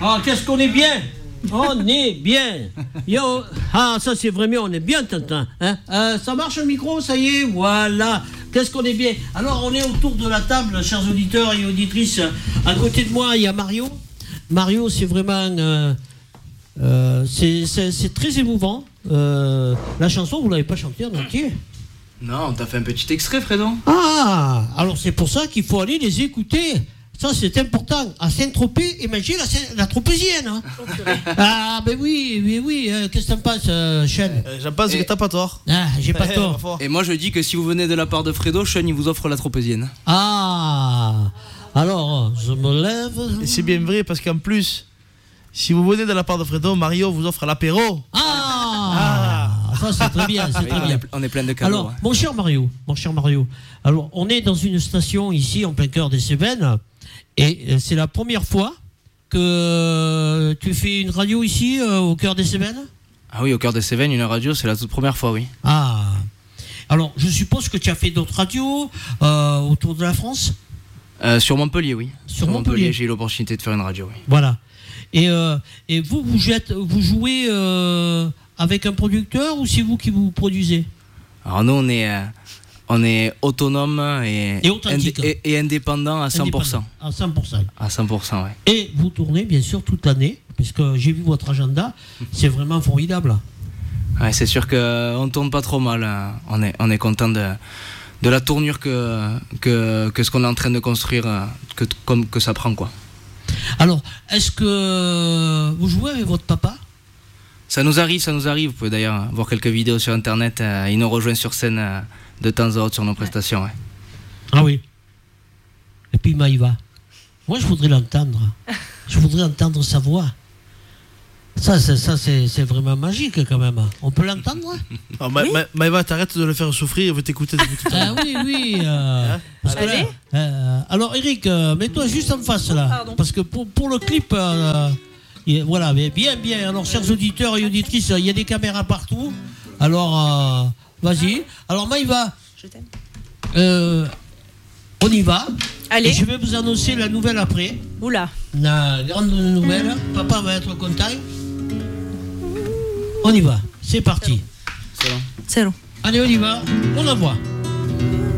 Ah, qu'est-ce qu'on est bien! On est bien! Yo! Ah, ça c'est vraiment, on est bien, Tintin. Hein? Ça marche le micro, ça y est, voilà! Qu'est-ce qu'on est bien! Alors, on est autour de la table, chers auditeurs et auditrices. À côté de moi, il y a Mario. Mario, c'est vraiment. C'est très émouvant. La chanson, vous ne l'avez pas chantée en entier? Non, on t'a fait un petit extrait, Fredo. Ah! Alors, c'est pour ça qu'il faut aller les écouter. Ça, c'est important. À Saint-Tropez, imaginez la tropézienne. Hein. Ah, ben oui. Qu'est-ce que t'en penses, Sean? J'en pense que t'as pas tort. Ah, j'ai pas tort. Et moi, je dis que si vous venez de la part de Fredo, Sean, il vous offre la tropézienne. Ah! Alors, je me lève. Et c'est bien vrai, parce qu'en plus, si vous venez de la part de Fredo, Mario vous offre l'apéro. Ah! Ça, c'est très bien, c'est très bien. On est plein de cadeaux. Alors, mon cher Mario, alors, on est dans une station ici, en plein cœur des Cévennes. Et c'est la première fois que tu fais une radio ici, au cœur des Cévennes? Ah oui, au cœur des Cévennes, une radio, c'est la toute première fois, oui. Ah. Alors, je suppose que tu as fait d'autres radios autour de la France? Sur Montpellier, oui. Sur Montpellier, j'ai eu l'opportunité de faire une radio, oui. Voilà. Et vous jouez avec un producteur ou c'est vous qui vous produisez? Alors nous, on est autonome et indépendant à 100%. À 100%. À 100%, oui. Et vous tournez bien sûr toute l'année, puisque j'ai vu votre agenda, c'est vraiment formidable. Ouais, c'est sûr qu'on ne tourne pas trop mal. On est content de la tournure que ce qu'on est en train de construire, que ça prend, quoi. Alors, est-ce que vous jouez avec votre papa? Ça nous arrive. Vous pouvez d'ailleurs voir quelques vidéos sur Internet. Il nous rejoint sur scène de temps à autre sur nos prestations. Ouais. Ah oui. Et puis Maïva. Moi, je voudrais l'entendre. Je voudrais entendre sa voix. Ça, c'est vraiment magique quand même. On peut l'entendre? Maïva, t'arrêtes de le faire souffrir, il veut t'écouter. Ah oui. Allez. Alors Eric, mets-toi juste en face là. Pardon. Parce que pour le clip, voilà, mais bien. Alors chers auditeurs et auditrices, il y a des caméras partout. Alors, vas-y. Alors Maïva, Je t'aime. on y va. Allez. Et je vais vous annoncer la nouvelle après. Oula. La grande nouvelle. Papa va être content. On y va. C'est parti. C'est bon. C'est long. Allez, on y va. On envoie.